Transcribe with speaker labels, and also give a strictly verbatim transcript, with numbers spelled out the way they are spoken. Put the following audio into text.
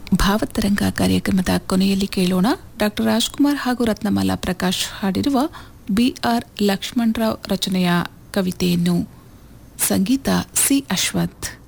Speaker 1: ಭಾವತರಂಗ ಕಾರ್ಯಕ್ರಮದ ಕೊನೆಯಲ್ಲಿ ಕೇಳೋಣ ಡಾಕ್ಟರ್ ರಾಜ್ಕುಮಾರ್ ಹಾಗೂ ರತ್ನಮಾಲಾ ಪ್ರಕಾಶ್ ಹಾಡಿರುವ ಬಿ ಆರ್ ಲಕ್ಷ್ಮಣರಾವ್ ರಚನೆಯ ಕವಿತೆಯನ್ನು. ಸಂಗೀತ ಸಿ ಅಶ್ವಥ್.